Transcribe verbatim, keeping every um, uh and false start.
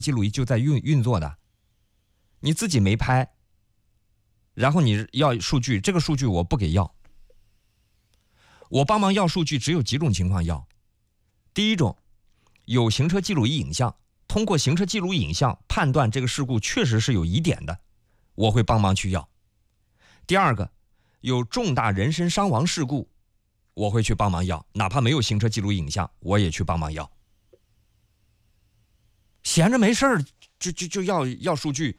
记录仪就在运运作的，你自己没拍，然后你要数据，这个数据我不给要。我帮忙要数据只有几种情况要。第一种，有行车记录仪影像，通过行车记录仪影像判断这个事故确实是有疑点的，我会帮忙去要。第二个，有重大人身伤亡事故，我会去帮忙要，哪怕没有行车记录仪影像，我也去帮忙要。闲着没事儿就就就要要数据，